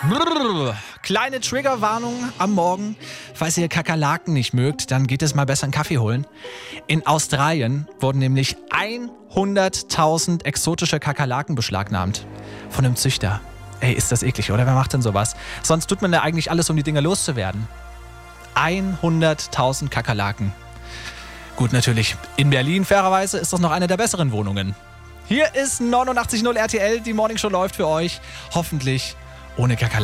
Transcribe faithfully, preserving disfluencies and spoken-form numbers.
Brrr. Kleine Triggerwarnung am Morgen. Falls ihr Kakerlaken nicht mögt, dann geht es mal besser einen Kaffee holen. In Australien wurden nämlich hunderttausend exotische Kakerlaken beschlagnahmt. Von einem Züchter. Ey, ist das eklig, oder? Wer macht denn sowas? Sonst tut man ja eigentlich alles, um die Dinger loszuwerden. hunderttausend Kakerlaken. Gut, natürlich. In Berlin, fairerweise, ist das noch eine der besseren Wohnungen. Hier ist neunundachtzig Komma null R T L. Die Morningshow läuft für euch. Hoffentlich ohne Kakerlaken.